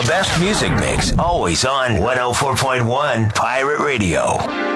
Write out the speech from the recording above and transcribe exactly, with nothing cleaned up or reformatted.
The best music mix, always on one oh four point one Pirate Radio.